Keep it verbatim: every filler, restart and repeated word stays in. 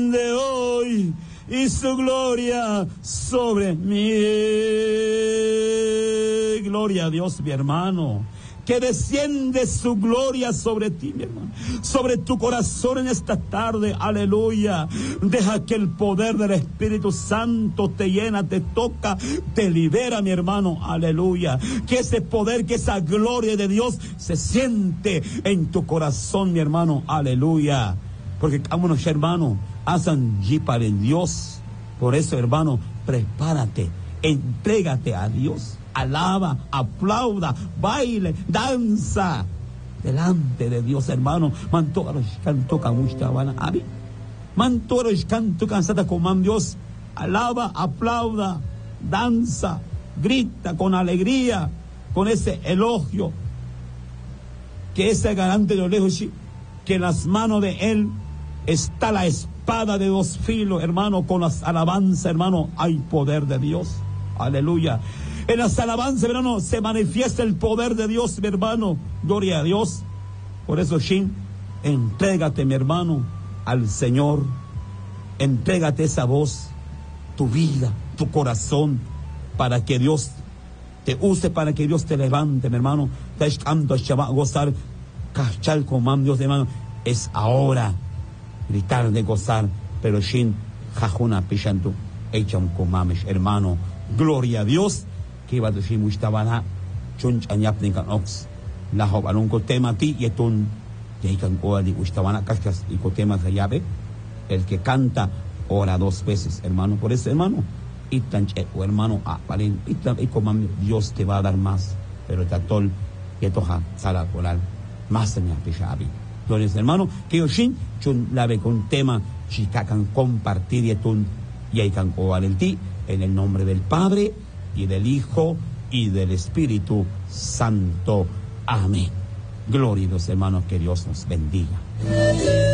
de hoy y su gloria sobre mí. Gloria a Dios, mi hermano. Que desciende su gloria sobre ti, mi hermano, sobre tu corazón en esta tarde, aleluya. Deja que el poder del Espíritu Santo te llena, te toca, te libera, mi hermano, aleluya. Que ese poder, que esa gloria de Dios se siente en tu corazón, mi hermano, aleluya. Porque vámonos, hermano, hacen allí para el Dios. Por eso, hermano, prepárate, entrégate a Dios. Alaba, aplauda, baile, danza delante de Dios, hermano. Mantoros canto camushtabana, abi. Mantoros canto cansada con Dios. Alaba, aplauda, danza, grita con alegría, con ese elogio. Que ese garante de lo lejos, que en las manos de Él está la espada de dos filos, hermano. Con las alabanzas, hermano, hay poder de Dios. Aleluya. En las alabanzas, hermano, se manifiesta el poder de Dios, mi hermano. Gloria a Dios. Por eso, Shin, entrégate, mi hermano, al Señor. Entrégate esa voz, tu vida, tu corazón, para que Dios te use, para que Dios te levante, mi hermano. Gozar, cachar con Dios, hermano. Es ahora gritar de gozar, pero Shin, jajuna pishantu, echam komamesh, hermano. Gloria a Dios. Que iba a decir muchtabana chunch anyap ni kan ox la hob alun ko tema ti yetun y kan oa di muchtabana cascas y ko tema llave. El que canta ora dos veces, hermano. Por eso, hermano, itan o hermano a valen itan y como Dios te va a dar más, pero tatol yetoja sala coral más en pishabi. Entonces, hermano, que yo shin chun lave con tema chikakan compartir yetun y kan oa el ti en el nombre del Padre y del Hijo y del Espíritu Santo. Amén. Gloria a Dios, hermanos, que Dios nos bendiga.